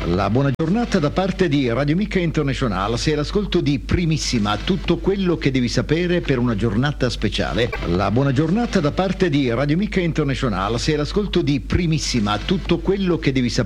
La buona giornata da parte di Radio Micca International, sei all'ascolto di Primissima, tutto quello che devi sapere per una giornata speciale. La buona giornata da parte di Radio Micca International, sei all'ascolto di Primissima, tutto quello che devi sapere